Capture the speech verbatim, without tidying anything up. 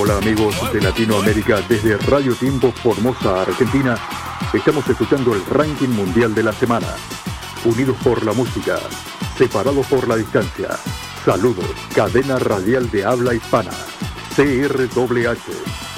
Hola amigos de Latinoamérica, desde Radio Tiempo Formosa, Argentina, estamos escuchando el ranking mundial de la semana. Unidos por la música, separados por la distancia. Saludos, cadena radial de habla hispana, C R W H.